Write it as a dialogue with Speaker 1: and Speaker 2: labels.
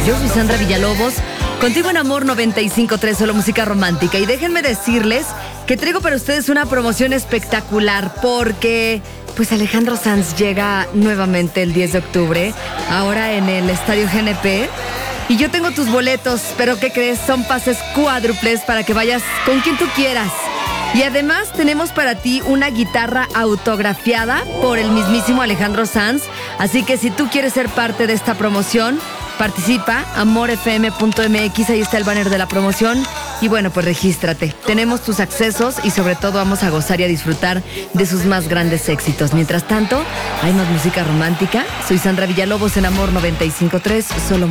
Speaker 1: Yo soy Sandra Villalobos, contigo en Amor 95.3, solo música romántica. Y déjenme decirles que traigo para ustedes una promoción espectacular porque pues Alejandro Sanz llega nuevamente el 10 de octubre, ahora en el Estadio GNP. Y yo tengo tus boletos, pero ¿qué crees? Son pases cuádruples para que vayas con quien tú quieras. Y además tenemos para ti una guitarra autografiada por el mismísimo Alejandro Sanz. Así que si tú quieres ser parte de esta promoción, participa, amorfm.mx, ahí está el banner de la promoción. Y bueno, pues regístrate. Tenemos tus accesos y sobre todo vamos a gozar y a disfrutar de sus más grandes éxitos. Mientras tanto, hay más música romántica. Soy Sandra Villalobos en Amor 95.3, solo